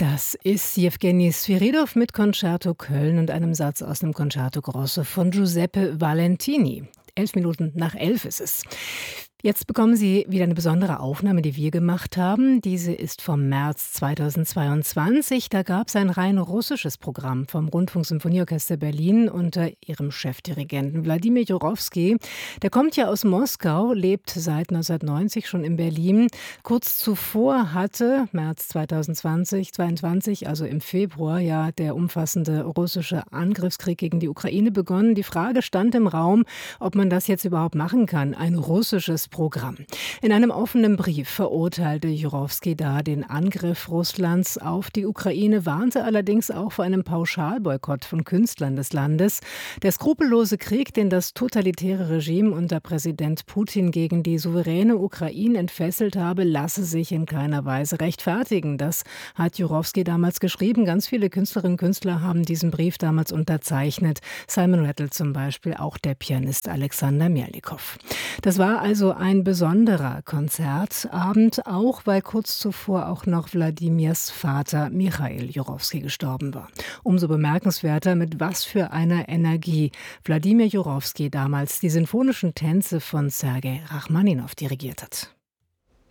Das ist Jewgeni Swiridov mit Concerto Köln und einem Satz aus dem Concerto Grosso von Giuseppe Valentini. 11 Minuten nach 11 ist es. Jetzt bekommen Sie wieder eine besondere Aufnahme, die wir gemacht haben. Diese ist vom März 2022. Da gab es ein rein russisches Programm vom Rundfunksymphonieorchester Berlin unter ihrem Chefdirigenten Wladimir Jurowski. Der kommt ja aus Moskau, lebt seit 1990 schon in Berlin. Kurz zuvor hatte, März 2022, also im Februar, ja der umfassende russische Angriffskrieg gegen die Ukraine begonnen. Die Frage stand im Raum, ob man das jetzt überhaupt machen kann, ein russisches Programm. In einem offenen Brief verurteilte Jurowski da den Angriff Russlands auf die Ukraine, warnte allerdings auch vor einem Pauschalboykott von Künstlern des Landes. Der skrupellose Krieg, den das totalitäre Regime unter Präsident Putin gegen die souveräne Ukraine entfesselt habe, lasse sich in keiner Weise rechtfertigen. Das hat Jurowski damals geschrieben. Ganz viele Künstlerinnen und Künstler haben diesen Brief damals unterzeichnet. Simon Rattle zum Beispiel, auch der Pianist Alexander Merlikow. Das war also ein besonderer Konzertabend, auch weil kurz zuvor auch noch Wladimirs Vater Michail Jurowski gestorben war. Umso bemerkenswerter, mit was für einer Energie Wladimir Jurowski damals die sinfonischen Tänze von Sergei Rachmaninow dirigiert hat.